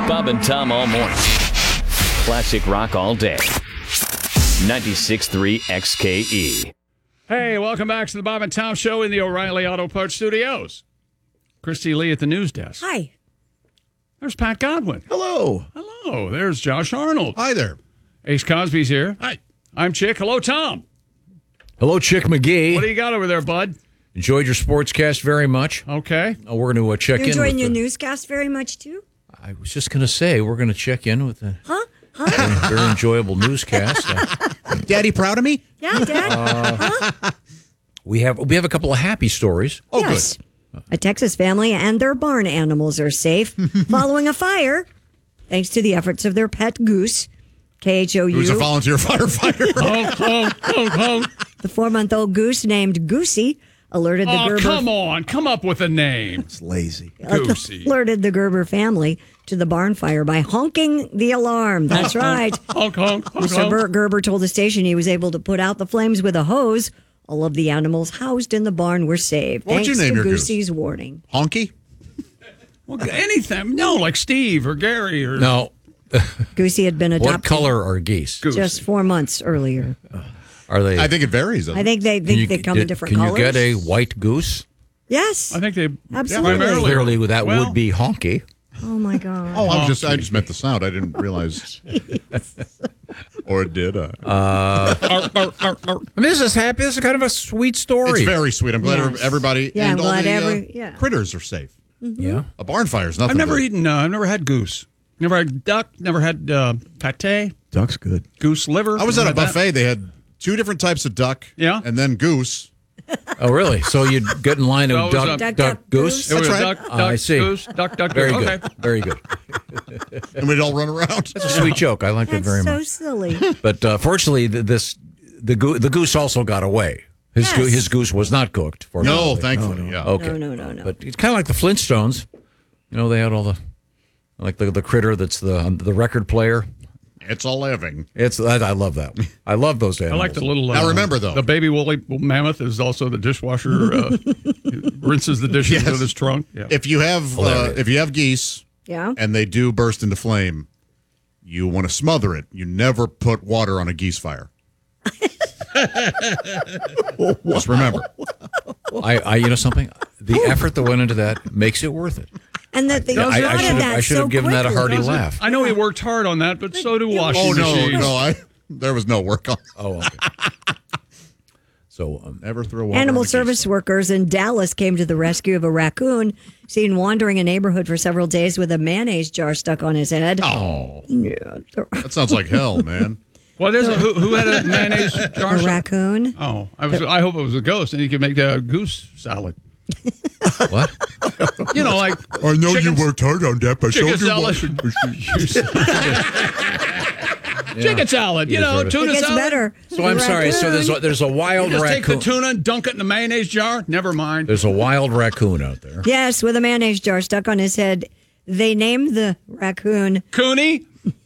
Bob and Tom all morning. Classic rock all day. 96.3 XKE. Hey, welcome back to the Bob and Tom Show in the O'Reilly Auto Parts Studios. Christy Lee at the news desk. Hi. There's Pat Godwin. Hello. Hello. There's Josh Arnold. Hi there. Ace Cosby's here. Hi. I'm Chick. Hello, Tom. Hello, Chick McGee. What do you got over there, bud? Enjoyed your sportscast very much. Okay. We're going to check You're in. enjoying with your the- newscast very much, too? I was just going to say, we're going to check in with a very enjoyable newscast. Daddy proud of me? Yeah, Dad. We have a couple of happy stories. Oh, yes. A Texas family and their barn animals are safe following a fire, thanks to the efforts of their pet goose. KHOU. Who's a volunteer firefighter? Honk, honk, honk, honk. The 4-month-old goose named Goosey alerted the Oh, Gerber. come on. Come up with a name. It's lazy. Goosey. Alerted the Gerber family to the barn fire by honking the alarm. That's right. Honk, honk, honk, Mr. honk. Burt Gerber told the station he was able to put out the flames with a hose. All of the animals housed in the barn were saved. What'd you thanks name to your goose? Goosey's warning. Honky? Well, anything. No, like Steve or Gary or... No, Goosey had been what adopted color are geese? Goose. just 4 months earlier. Are they? I think it varies. I think they come in different can colors. you get a white goose? Yes. I think they... Absolutely. primarily- Clearly, that Well, would be honky. Oh my God. Oh, I just meant the sound. I didn't realize. Or it did. I mean, this is happy. This is kind of a sweet story. It's very sweet. I'm glad Yes. everybody Yeah, and I'm all glad the critters are safe. Yeah. A barn fire is nothing. I've never but- eaten... I've never had goose. Never had duck. Never had pate. Duck's good. Goose liver. I was at a Never had that. buffet. They had 2 different types of duck. Yeah. And then goose. Oh, really? So you'd get in line No, of it was duck, a- Duck, goose? It was That's a right. duck, I see. goose, duck, Very goose. good. Okay. Very good. And we'd all run around. It's a sweet joke. I liked it That's very so much. silly. But fortunately, the goose also got away. Yes. His goose was not cooked. No, thankfully. Yeah. Okay. No. But it's kind of like the Flintstones. You know, they had all the critter that's the record player. It's a living. I love that. I love those I animals. like the little. Now remember, though. the baby woolly mammoth is also the dishwasher. Rinses the dishes Yes. with his trunk. Yeah. If you have geese Yeah. and they do burst into flame, you want to smother it. You never put water on a geese fire. Just remember. I you know something? The effort that went into that makes it worth it. And that they I thought of that should so have given that a quickly. hearty laugh. I know he worked hard on that, but so do washing Oh, no, machines. there was no work on it. Oh, okay. So Never throw water on Animal a geese. service workers in Dallas came to the rescue of a raccoon seen wandering a neighborhood for several days with a mayonnaise jar stuck on his head. Oh, Yeah. that sounds like hell, man. What is it? Who had a mayonnaise jar? A raccoon. Oh, I hope it was a ghost, and you could make a goose salad. what? You know, like I know chicken- you worked hard on that, but chicken showed you salad. what. Chicken salad. You know, deserve it. tuna It gets salad. better. So I'm sorry. So there's a wild Just take the raccoon. tuna and dunk it in the mayonnaise jar. Never mind. There's a wild raccoon out there. Yes, with a mayonnaise jar stuck on his head. They named the raccoon Cooney.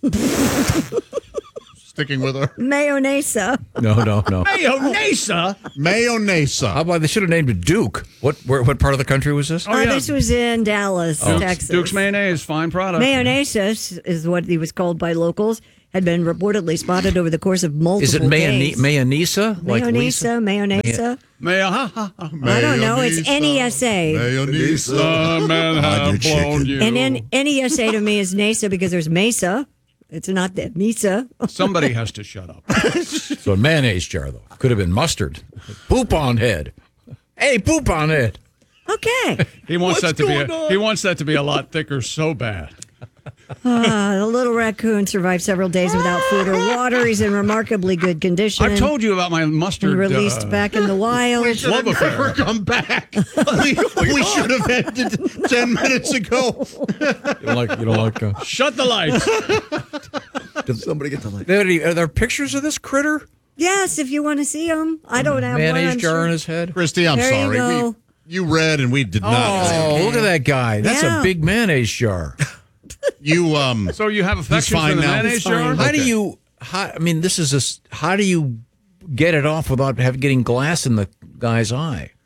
Sticking with her. Mayonesa. No. Mayonnaise. Mayonnaise. How about they should have named it Duke? What part of the country was this? Oh, yeah. This was in Dallas, Texas. Duke's mayonnaise, fine product. Mayonnaise is what he was called by locals. Had been reportedly spotted over the course of multiple Is it days. Mayonesa? Like Lisa? Mayonnaise. May I don't know. It's NESA. Mayonnaise. men have blown you. And NESA to me is NASA because there's Mesa. It's not the Mesa. Somebody has to shut up. So a mayonnaise jar, though. Could have been mustard. Poop on head. Hey, poop on head. Okay. He wants that to be a lot thicker so bad. The little raccoon survived seveul days without food or water. He's in remarkably good condition. I've told you about my mustard. and released back in the wild. love affair. Never come back. we should have ended 10 minutes ago. You don't like Shut the lights. Did somebody get the light? Are there pictures of this critter? Yes, if you want to see him. I don't have one. Mayonnaise I'm jar sure. in his head? Christy, I'm There you sorry. go. You read and we did not. Oh, look at that guy. That's Yeah. a big mayonnaise jar. You So you have affection for fine the now. mayonnaise He's jar? fine. How do you, how do you get it off without getting glass in the guy's eye?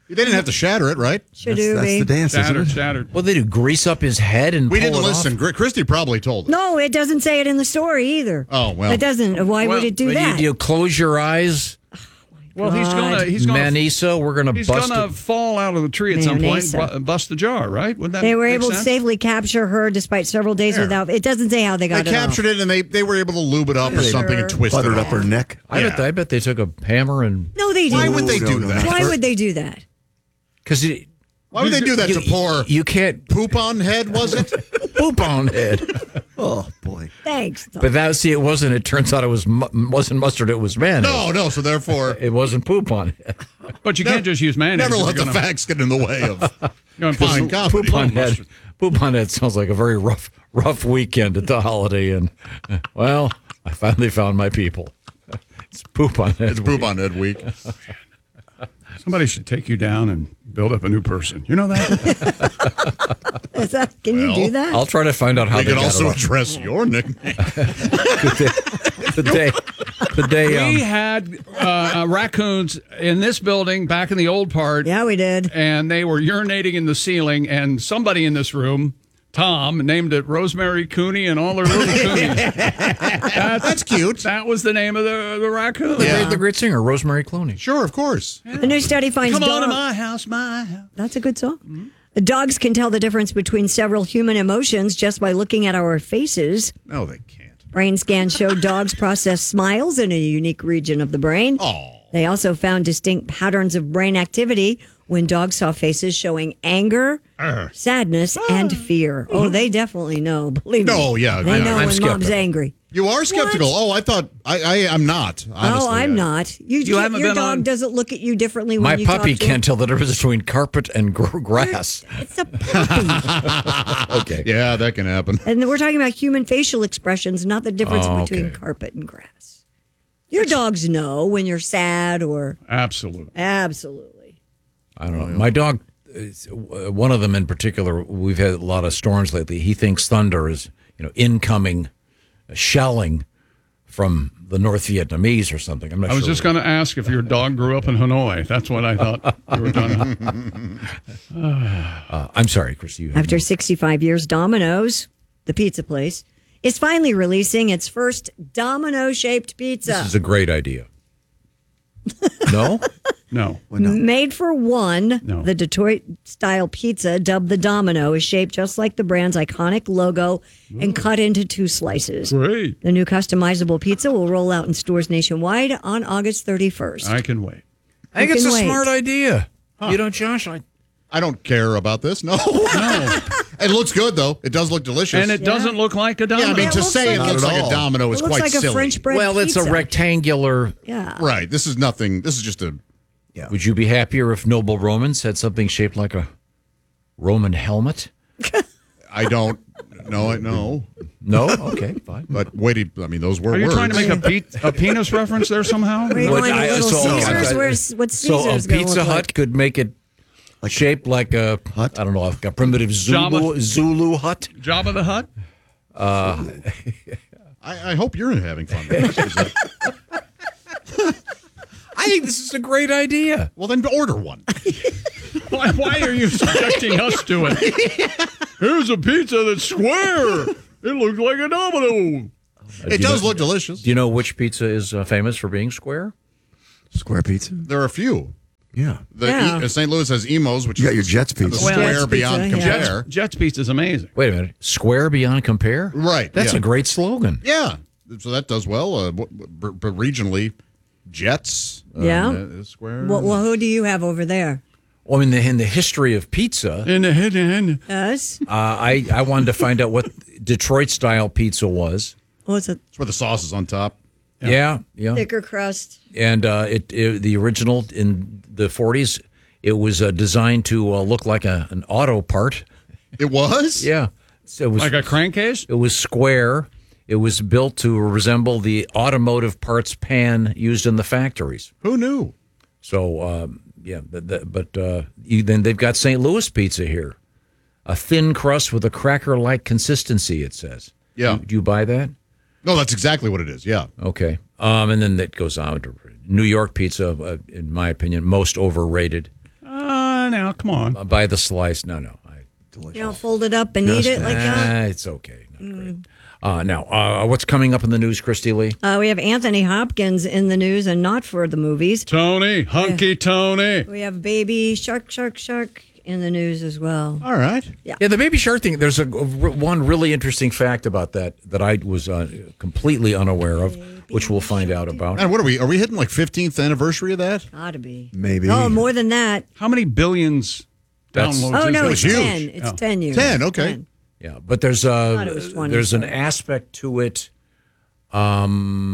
They didn't have to shatter it, right? That's the dance, isn't it? Shattered. Well, they do grease up his head and We pull didn't it listen. off. Christy probably told us. No, it doesn't say it in the story either. Oh, well. It doesn't. Why Well, would it do But that? you close your eyes, Well, he's gonna Manisa. We're gonna he's bust gonna it. fall out of the tree at some point, Manisa. bust the jar, right? Wouldn't that They were make able to sense? safely capture her despite several days without. It doesn't say how they got They it captured it and they were able to lube it up or something and twist it Buttered up off. her neck. I bet they took a hammer and No, they didn't. Why would they do No, that? Why would they do that? because Why would they do that to poor you can't poop on head, was it? poop on it. Oh, boy. Thanks. But it wasn't. It turns out it wasn't mustard. It was mayonnaise. No, so therefore, It wasn't poop on it. But you can't just use mayonnaise. never if let you're the gonna- facts get in the way of you're gonna put fine some comedy. Poop on head. Poop on head sounds like a very rough weekend at the holiday. And well, I finally found my people. It's poop on head. It's poop on head week. Somebody should take you down and build up a new person. You know that? Can you do that? I'll try to find out how They they could got also it off. address your nickname. The day. We had raccoons in this building back in the old part. Yeah, we did. And they were urinating in the ceiling, and somebody in this room, Tom, named it Rosemary Cooney and all their little coonies. That's cute. That was the name of the raccoon. The great singer Rosemary Clooney. Sure, of course. A new study finds Come on to dogs. my house, my house. That's a good song. Dogs can tell the difference between several human emotions just by looking at our faces. No, they can't. Brain scans show dogs process smiles in a unique region of the brain. Oh. They also found distinct patterns of brain activity when dogs saw faces showing anger, sadness, and fear. Oh, they definitely know. Believe me. No, yeah, They yeah. know I'm when mom's skeptical. angry. You are skeptical. Oh, I thought I'm not. Honestly. Oh, I'm not. You haven't your been dog on- doesn't look at you differently when My you puppy talk to can't him. tell the difference between carpet and grass. It's a puppy. Okay. Yeah, that can happen. And we're talking about human facial expressions, not the difference between carpet and grass. Your dogs know when you're sad or Absolutely. absolutely. I don't know. My dog, one of them in particular, we've had a lot of storms lately. He thinks thunder is, incoming shelling from the North Vietnamese or something. I'm not I was sure. just going to ask if your dog grew up in Hanoi. That's what I thought you were done. I'm sorry, Chris. You have After 65 years, Domino's, the pizza place, is finally releasing its first domino-shaped pizza. This is a great idea. No? No. Made for one, No. the Detroit-style pizza, dubbed the Domino, is shaped just like the brand's iconic logo and cut into 2 slices. Great. The new customizable pizza will roll out in stores nationwide on August 31st. I can wait. I think You it's a can wait. smart idea. You don't, Josh? I don't care about this. No. No. It looks good though. It does look delicious. And it doesn't look like a domino. yeah, I mean, it to looks say like it looks a- like a domino It is looks quite like silly. a French bread Well, it's pizza. a rectangular. Yeah. Right. This is nothing. This is just a. Would you be happier if noble Romans had something shaped like a Roman helmet? I don't know. I know. No? Okay, fine. But wait. I mean, those were Are you words. trying to make a penis reference there somehow? Are you What going I- Little so- Caesars? I- What's So a Caesars gonna Pizza look Hut like? could make it shaped like a Hut? I don't know, like a primitive Jabba. Zulu hut. Jabba the Hutt? I hope you're having fun with this. I think this is a great idea. Well, then order one. Why are you subjecting us to it? Here's a pizza that's square. It looks like a domino. It does look delicious. Do you know which pizza is famous for being square? Square pizza? There are a few. Yeah. St. Louis has Emos, which You got is your Jets the pizza. square Jets beyond pizza, yeah. compare. Jets pizza is amazing. Wait a minute. Square beyond compare? Right, That's yeah. a great slogan. Yeah, so that does well. But regionally, Jets. Yeah. Square. Well, who do you have over there? Well, in the history of pizza, In the head. Us? I wanted to find out what Detroit style pizza was. What's it? It's where the sauce is on top. Yeah. Thicker crust. And the original in the 40s, it was designed to look like an auto part. It was? Yeah. So it was Like a crankcase? It was square. It was built to resemble the automotive parts pan used in the factories. Who knew? So, then they've got St. Louis pizza here. A thin crust with a cracker-like consistency, it says. Yeah. Do you buy that? No, that's exactly what it is. Yeah. Okay. And then that goes on to New York pizza, in my opinion, most overrated. Now, come on. By the slice. No. You don't fold it up and eat it like that? It's okay. Not great. Now, what's coming up in the news, Christy Lee? We have Anthony Hopkins in the news and not for the movies. Tony, Hunky Tony. We have Baby Shark in the news as well. All right. Yeah, the Baby Shark thing, there's one really interesting fact about that I was completely unaware of, which we'll find out about. And what are we? Are we hitting like 15th anniversary of that? Gotta be. Maybe. Oh, more than that. How many billions downloads Oh, is no, that? it's huge. 10. It's 10 years. 10, okay. 10. Yeah, but there's thought it was 20, there's an so. aspect to it, a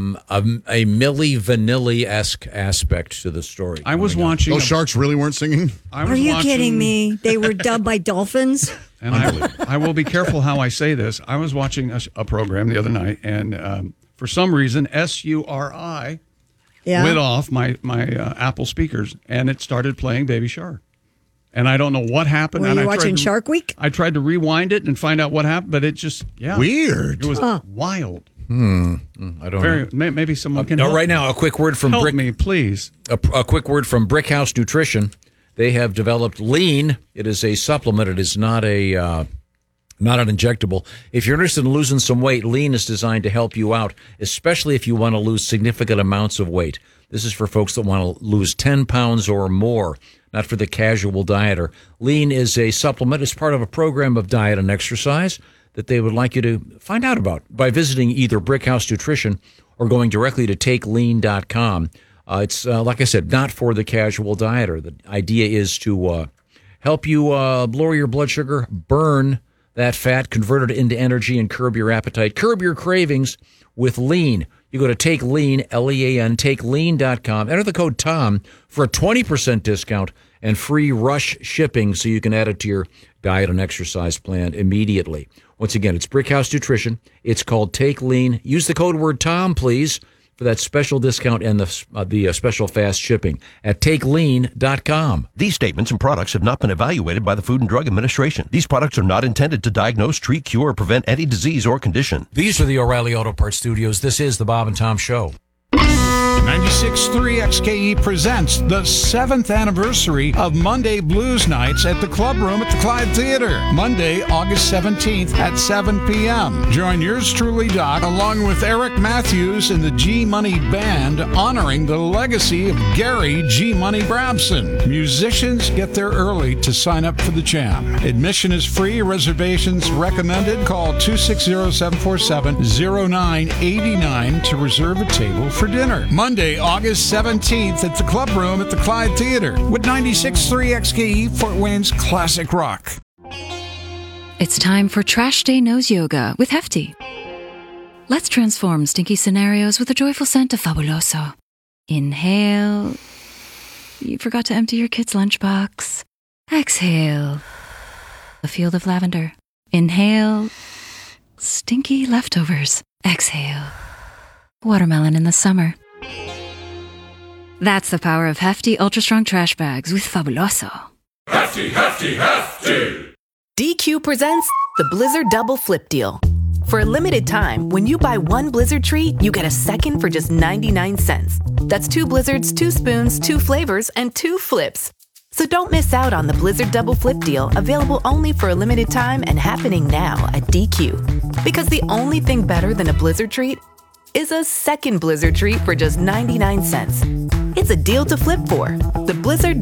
Milli Vanilli-esque aspect to the story. I was coming up. watching. Those sharks really weren't singing? I was Are you watching- kidding me? They were dubbed by dolphins? And I will be careful how I say this. I was watching a program the other night, and for some reason, SURI went off my Apple speakers, and it started playing Baby Shark. And I don't know what happened. Were and you I tried watching to- Shark Week? I tried to rewind it and find out what happened, but it just, Weird. It was wild. I don't know. Maybe someone can No, help. right now, a quick word from Help Brick. me, please. A quick word from Brickhouse Nutrition. They have developed Lean. It is a supplement. It is not an injectable. If you're interested in losing some weight, Lean is designed to help you out, especially if you want to lose significant amounts of weight. This is for folks that want to lose 10 pounds or more, not for the casual dieter. Lean is a supplement. It's part of a program of diet and exercise that they would like you to find out about by visiting either Brickhouse Nutrition or going directly to takelean.com. It's, like I said, not for the casual dieter. The idea is to help you lower your blood sugar, burn that fat, convert it into energy, and curb your appetite. Curb your cravings with Lean. You go to Take Lean, Lean, takelean.com. Enter the code TOM for a 20% discount and free rush shipping so you can add it to your diet and exercise plan immediately. Once again, it's Brickhouse Nutrition. It's called Take Lean. Use the code word TOM, please, for that special discount and the special fast shipping at takelean.com. These statements and products have not been evaluated by the Food and Drug Administration. These products are not intended to diagnose, treat, cure, or prevent any disease or condition. These are the O'Reilly Auto Parts Studios. This is the Bob and Tom Show. 96.3 XKE presents the 7th anniversary of Monday Blues Nights at the Club Room at the Clyde Theater. Monday, August 17th at 7 p.m. Join yours truly, Doc, along with Eric Matthews and the G-Money Band, honoring the legacy of Gary G-Money Brabson. Musicians get there early to sign up for the jam. Admission is free. Reservations recommended. Call 260-747-0989 to reserve a table for dinner. Monday, August 17th at the Club Room at the Clyde Theater with 96.3 XKE Fort Wayne's Classic Rock. It's time for Trash Day Nose Yoga with Hefty. Let's transform stinky scenarios with a joyful scent of Fabuloso. Inhale. You forgot to empty your kid's lunchbox. Exhale. A field of lavender. Inhale. Stinky leftovers. Exhale. Watermelon in the summer. That's the power of Hefty Ultra Strong Trash Bags with Fabuloso. Hefty, Hefty, Hefty! DQ presents the Blizzard Double Flip Deal. For a limited time, when you buy one Blizzard treat, you get a second for just 99 cents. That's 2 Blizzards, 2 spoons, 2 flavors, and 2 flips. So don't miss out on the Blizzard Double Flip Deal, available only for a limited time and happening now at DQ. Because the only thing better than a Blizzard treat is a second Blizzard treat for just 99 cents. It's a deal to flip for. The Blizzard